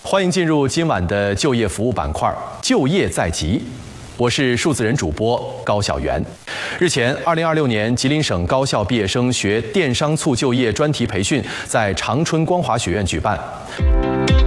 欢迎进入今晚的就业服务板块，就业在即。我是数字人主播高晓元。日前，2026年吉林省高校毕业生学电商促就业专题培训在长春光华学院举办。